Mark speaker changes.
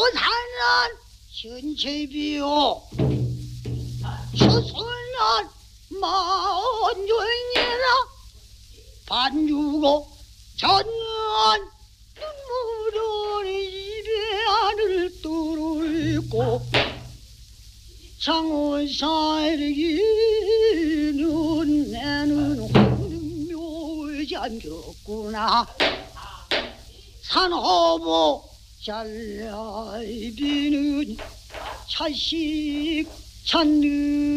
Speaker 1: 사는 현체비요 추수는 만중이라 반주고 저는 눈물을 입에 안을 뚫고 장원살기는 내는 황릉묘에 잠겼구나 산호보 잘라비는 자식 찾는